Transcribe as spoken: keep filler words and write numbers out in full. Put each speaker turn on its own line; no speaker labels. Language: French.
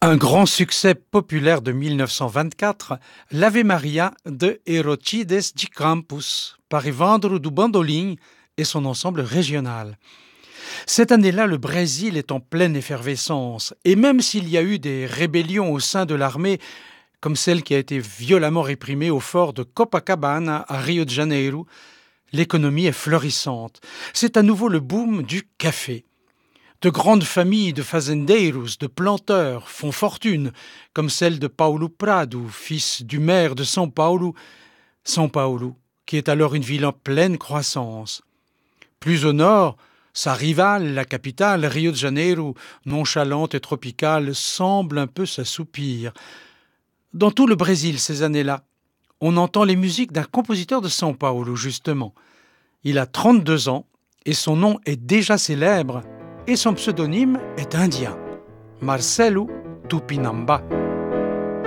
Un grand succès populaire de mille neuf cent vingt-quatre, l'Ave Maria de Eurocides de Campos, par Evandro do Bandolim et son ensemble régional. Cette année-là, le Brésil est en pleine effervescence, et même s'il y a eu des rébellions au sein de l'armée, comme celle qui a été violemment réprimée au fort de Copacabana à Rio de Janeiro, l'économie est florissante. C'est à nouveau le boom du café. De grandes familles de fazendeiros, de planteurs, font fortune, comme celle de Paulo Prado, fils du maire de São Paulo, São Paulo, qui est alors une ville en pleine croissance. Plus au nord, sa rivale, la capitale, Rio de Janeiro, nonchalante et tropicale, semble un peu s'assoupir. Dans tout le Brésil ces années-là, on entend les musiques d'un compositeur de São Paulo, justement. Il a trente-deux ans et son nom est déjà célèbre, et son pseudonyme est indien, Marcelo Tupinamba.